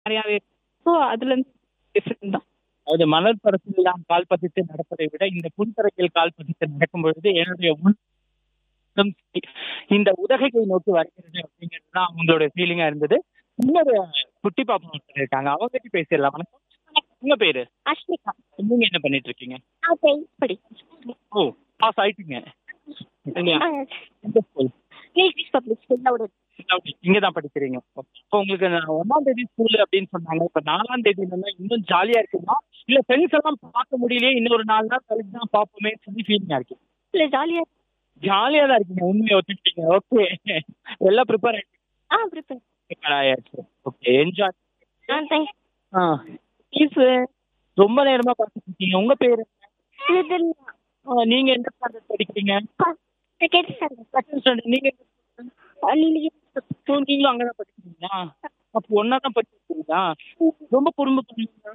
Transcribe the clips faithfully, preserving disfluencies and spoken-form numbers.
நிறையாவே ஸோ அதுல இருந்து டிஃப்ரெண்ட் தான். அதாவது மணல் பரப்பில் எல்லாம் கால் பதித்து நடப்பதை விட இந்த புல்தரையில் கால் பதித்து நடக்கும் பொழுது என்னுடைய உள்ளம் இந்த உதகையை நோக்கி வருகிறது அப்படிங்கிறது தான் அவங்களோட ஃபீலிங்கா இருந்தது. இன்னொரு குட்டி பாப்பா ஒருத்தர் இருக்காங்க, அவங்க பத்தி பேசிடலாம். வணக்கம், உங்க பேரு? அஷ்மிகா. நீங்க என்ன பண்ணிட்டு இருக்கீங்க? நான் டென்த் படிக்கிறேன். ஓ, பாஸ் ஆயிட்டீங்க இல்லையா? எந்த ஸ்கூல்? இங்கிலீஷ் பப்ளிக் ஸ்கூல்ல இங்க தான் படிக்கிறீங்க. இப்போ உங்களுக்கு நான் ஒன்னாம் தேதி ஸ்கூல் அப்படின்னு சொன்னாங்க. இப்ப நாலாம் தேதி இன்னும் ஜாலியா இருக்குமா, இல்ல ஃப்ரெண்ட்ஸ் எல்லாம் பார்க்க முடியலையே இன்னொரு நாலு நாள் கழிச்சு தான் பார்ப்போமே சொல்லி ஃபீலிங்கா இருக்கு? இல்ல ஜாலியா ஜாலியா தான் இருக்கீங்க, உண்மையை ஒத்துக்கிட்டீங்க. ஓகே, எல்லாம் ப்ரிப்பேர் ஆயிடுச்சு. ஆ ப்ரிப்பேர் ப்ரிப்பேர் ஆயாச்சு. Okay, enjoy. Ah thanks. Ah please, ரொம்ப நேரமா பார்த்துட்டு இருக்கீங்க. உங்க பேரு? ஆ, நீங்க எந்த ஸ்டாண்டர்ட் படிக்கிறீங்க? Second standard. Second standard. நீங்க நீங்களும் அங்கதான் படிக்கிறீங்களா? அப்போ ஒன்னா தான் படிச்சிருக்கீங்களா? ரொம்ப குறும்பு பண்ணுவீங்க.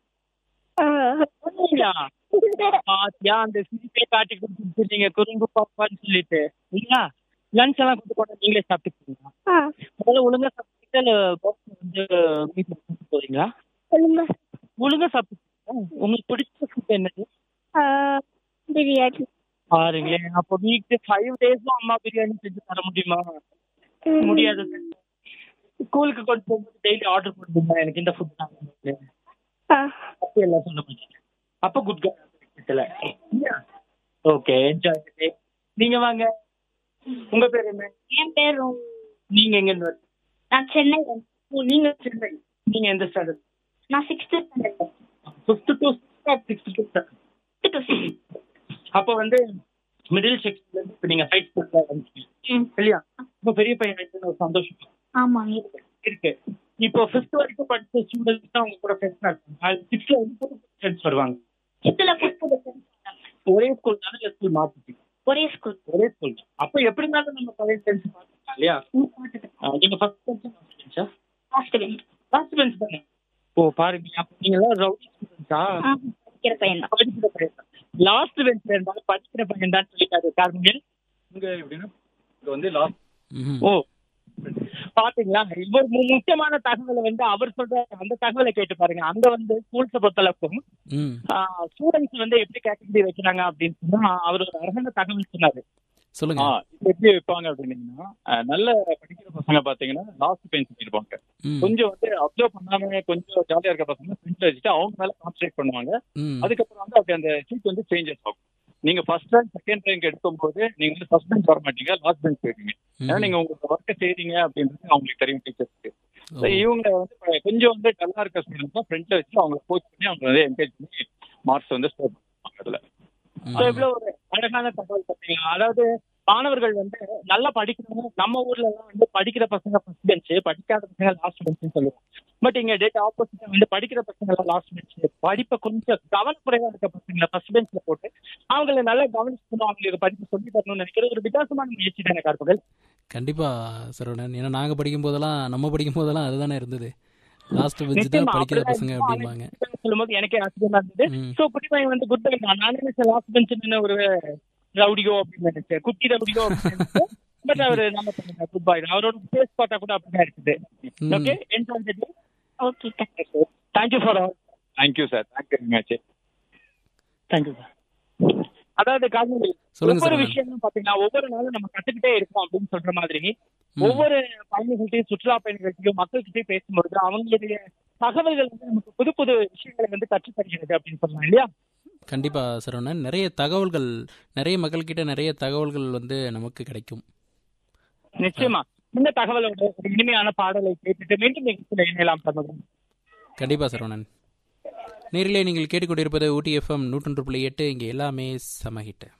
பாத்தியா, அந்த சிரிப்பே காட்டி கொடுத்துட்டு நீங்க குறும்பு பாப்பான்னு சொல்லிட்டு இல்லையா? லஞ்ச் எல்லாம் கொண்டு போனா நீங்களே சாப்பிட்டுக்கிறீங்களா? முதல்ல ஒழுங்கா சாப்பிட்டு வந்து வீட்டுல கூட்டு போறீங்களா? ஒழுங்கா சாப்பிட்டு உங்களுக்கு பிடிச்ச ஃபுட் என்னது? பிரியாணி. பாருங்களேன், அப்போ வீக்கு ஃபைவ் டேஸும் அம்மா பிரியாணி செஞ்சு தர முடியுமா? முடியாது. ஸ்கூலுக்கு கொண்டு போகும்போது டெய்லி ஆர்டர் பண்ணுவீங்க, எனக்கு இந்த ஃபுட் தான் அப்படி எல்லாம் சொல்ல மாட்டீங்க. அப்போ குட் கேர்ள். Okay, enjoy. நீங்க வாங்க, உங்க பேர் என்ன? என் பேர் நீங்க எங்க இருந்து? நான் சென்னை. நீங்க சென்னை. நீங்க எந்த ஸ்டாண்டர்ட்? நான் sixth standard. Fifth to sixth to seventh. அப்போ வந்து மிடில் செக்ஷன்ல இருந்து இப்போ நீங்க ஃபைட் ஸ்கூல்ல வந்துட்டீங்க இல்லையா? இப்போ பெரிய பையன் ஒரு சந்தோஷம். ஆமா இருக்கு. இப்போ ஃபிஃப்த் வரைக்கும் படிச்ச ஸ்டூடெண்ட்ஸ் தான் அவங்க கூட ஃப்ரெண்ட்ஸா இருக்காங்க. சிக்ஸ்த்ல வந்து புது ஃப்ரெண்ட்ஸ் வருவாங்க. சிக்ஸ்த்ல ஒரே ஸ்கூல் தானே, இல்லை ஸ்கூல் மாத்திட்டீங்க? ஒரே ஸ்கூல். ஒரே ஸ்கூல் தான். அப்போ எப்படி இருந்தாலும் நம்ம பழைய ஃப்ரெண்ட்ஸ் பார்த்துக்கலாம் இல்லையா? நீங்க ஃபர்ஸ்ட் பெஞ்சா லாஸ்ட் பெஞ்சா? Last bench. லாஸ்ட் பெஞ்ச் தானே. ஓ பாருங்க, அப்போ நீங்க எல்லாம் ரவுடி ஸ்டூடெண்ட்ஸா? படிக்கிற பையன் தான். படிக்கிற பையன் தான். லாஸ்ட் பெஞ்ச்ல இருந்தாலும் படிக்கிற பையன் தான் சொல்லிட்டாரு காரணங்கள். இங்க எப்படின்னா இங்க வந்து லாஸ்ட். ஓ பாத்தீங்களா, இவர் முக்கியமான தகவலை வந்து அவர் சொல்ற அந்த தகவலை கேட்டு பாருங்க. அங்க வந்து ஸ்கூல்ஸை பொறுத்தளவுக்கும் ஸ்டூடெண்ட்ஸ் வந்து எப்படி கேட்டகரி வைக்கிறாங்க அப்படின்னு சொன்னா அவர் ஒரு அழகான தகவல் சொன்னாரு. சொல்லுங்க, எப்படி வைப்பாங்க அப்படின்னீங்கன்னா, நல்ல படிக்கிற பசங்க பாத்தீங்கன்னா லாஸ்ட் பெஞ்ச் போயிருப்பாங்க. கொஞ்சம் வந்து அப்சர்வ் பண்ணாம கொஞ்சம் ஜாலியா இருக்க பசங்க ஃப்ரெண்ட்ல வச்சுட்டு அவங்க மேல கான்சன்ட்ரேட் பண்ணுவாங்க. அதுக்கப்புறம் வந்து அப்படி அந்த சீட் வந்து சேஞ்சஸ் ஆகும். நீங்க ஃபர்ஸ்ட் ரேங்க் செகண்ட் ரேங்க் எடுக்கும் போது நீங்க வந்து ஃபர்ஸ்ட் பெஞ்ச் வர மாட்டீங்க, லாஸ்ட் பெஞ்ச் போயிருவீங்க. ஏன்னா நீங்க உங்களுக்கு ஒர்க்கை செய்றீங்க அப்படின்றது அவங்களுக்கு தெரியும் டீச்சர்ஸ்க்கு. இவங்க வந்து கொஞ்சம் வந்து டல்லா இருக்க ஸ்டூடெண்ட்ஸ் தான் ஃப்ரெண்ட்ல வச்சு அவங்க கோச் பண்ணி அவங்க வந்து என்கரேஜ் பண்ணி மார்க்ஸ் வந்து ஸ்கோர் பண்ணுவாங்க. அதுல இவ்வளவு ஒரு அழகான தகவல் பார்த்தீங்களா? அதாவது மாணவர்கள் வந்து நல்லா படிக்கிறவங்க, நம்ம ஊர்ல எல்லாம் வந்து படிக்கிற பசங்க ஃபர்ஸ்ட் பெஞ்ச், படிக்காத பசங்க லாஸ்ட் பெஞ்ச் சொல்லுவோம். பட் இங்க டேட் ஆப்போசிட்டா வந்து படிக்கிற பசங்க எல்லாம் லாஸ்ட் பெஞ்ச், படிப்பை கொஞ்சம் கவனக்குறைவா இருக்க பசங்களை ஃபர்ஸ்ட் பெஞ்ச்ல போட்டு அவங்களை நல்லா கவனிச்சு அவங்களுக்கு படிப்பு சொல்லி தரணும்னு நினைக்கிற ஒரு வித்தியாசமான முயற்சி தானே கார்பகல்? கண்டிப்பா சரவணன். ஏன்னா நாங்க படிக்கும் போதெல்லாம் நம்ம படிக்கும் போதெல்லாம் அதுதானே இருந்தது. லாஸ்ட் பெஞ்ச் தான் படிக்கிற பசங்க அப்படிம்பாங்க. சொல்லும்போது எனக்கே ஆச்சரியமா இருந்தது. சோ குட்டி பையன் வந்து குட் பையன் தான். நான் நினைச்சேன் லாஸ்ட் பெஞ்ச் ஒரு ரவுடியோ அப்படின்னு நினைச்சேன், குட்டி ரவுடியோ அப்படின்னு. பட் அவரு நல்லா பண்ணுங்க, குட் பாய். அவரோட ஃபேஸ் பார்த்தா கூட அப்படிதான் இருக்குது. Okay, enjoy the day. Okay, thank you for all. Thank you sir. Thank you very much. Thank you sir. அதாவது காரணம் ஒவ்வொரு விஷயமும் பாத்தீங்கன்னா ஒவ்வொரு நாளும் நம்ம கத்துக்கிட்டே இருக்கோம் அப்படின்னு சொல்ற மாதிரி ஒவ்வொரு பயணிகள்கிட்டையும் சுற்றுலா பயணிகள்கிட்டையும் மக்கள்கிட்டையும் பேசும்பொழுது அவங்களுடைய தகவல்கள் வந்து நமக்கு புது புது விஷயங்களை வந்து கற்றுத் தருகிறது அப்படின்னு சொல்லலாம் இல்லையா? கண்டிப்பா சரவணன். நிறைய தகவல்கள், நிறைய மக்கள்கிட்ட நிறைய தகவல்கள் வந்து நமக்கு கிடைக்கும். நிச்சயமா. இந்த தகவலோட ஒரு இனிமையான பாடலை கேட்டுட்டு மீண்டும் நிகழ்ச்சியில் இணையலாம் சமூகம். கண்டிப்பா சரவணன். நேரிலே நீங்கள் கேட்டுக்கொண்டிருப்பது ஊட்டி எஃப்எம் நூற்றொன்று புள்ளி எட்டு. இங்கே எல்லாமே சமஹிட்.